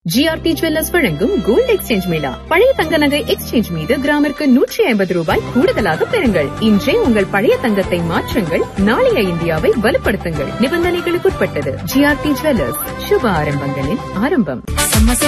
GRT jewellers வழங்கும் gold exchange Mela. பழைய தங்க நகை எக்ஸ்சேஞ்ச் மீது கிராமிற்கு 150 ரூபாய் கூடுதலாக பெறுங்கள். இன்றே உங்கள் பழைய தங்கத்தை மாற்றுங்கள். நாளைய இந்தியாவை வலுப்படுத்துங்கள். நிபந்தனைகளுக்குட்பட்டது. ஜிஆர்டி ஜுவல்லர்ஸ், சுப ஆரம்பங்களின் ஆரம்பம்.